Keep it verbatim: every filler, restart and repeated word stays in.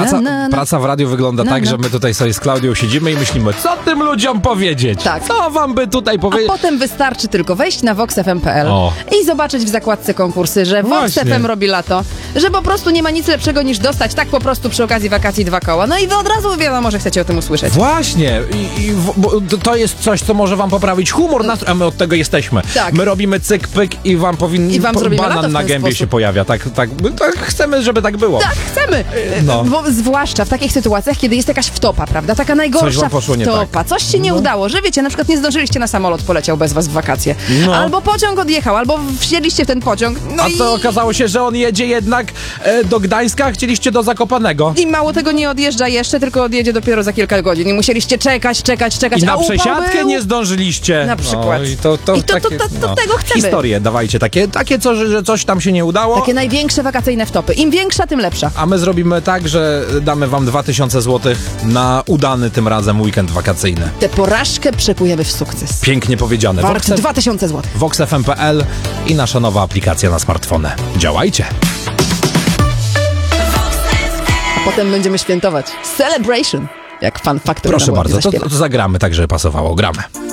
praca, na, na. praca w radiu wygląda Na, tak, na. że my tutaj sobie z Klaudią siedzimy i myślimy, co tym ludziom powiedzieć? Tak. Co wam by tutaj A powiedzieć? potem wystarczy tylko wejść na vox f m kropka p l O. i zobaczyć w zakładce konkursy, że Vox Właśnie. F M robi lato, że po prostu nie ma nic lepszego niż dostać tak po prostu przy okazji wakacji dwa koła. No i wy od razu wiadomo, że chcecie o tym usłyszeć. Właśnie. I, i w, bo to jest coś, co może wam poprawić humor, nastrój, a my od tego jesteśmy. Tak. My robimy cyk, pyk i wam powinien I wam po, zrobimy lato banan w na ten gębie sposób. się pojawia. Tak, tak, my tak chcemy, żeby tak było. Tak, chcemy. No. Bo zwłaszcza w takich sytuacjach, kiedy jest jakaś wtopa, prawda? Taka Coś najgorsza wam poszło nie wtopa. tak. Coś się nie No. udało, że wiecie, na przykład nie zdążyliście na samolot, poleciał bez was w wakacje. No. Albo pociąg odjechał, albo wsiedliście w ten pociąg. No A i... to okazało się, że on jedzie jednak e, do Gdańska, a chcieliście do Zakopanego. I mało tego, nie odjeżdża jeszcze, tylko odjedzie dopiero za kilka godzin. I musieliście czekać, czekać, czekać. I na a upał przesiadkę był. nie zdążyliście. Na przykład. No, i to, to, I to- to- takie, to- to tego chcemy. Historie dawajcie, takie, takie co, że, że coś tam się nie udało. Takie największe wakacyjne wtopy. Im większa, tym lepsza. A my zrobimy tak, że damy wam dwa tysiące złotych na udany tym razem weekend wakacyjny. Tę porażkę przekujemy w sukces. Pięknie powiedziane. Wart dwa tysiące złotych. vox f m kropka p l i nasza nowa aplikacja na smartfony. Działajcie! Potem będziemy świętować. Celebration. Jak Fan Factory Proszę na Łodzi bardzo, to, zaśpiewa. to zagramy tak, żeby pasowało. Gramy.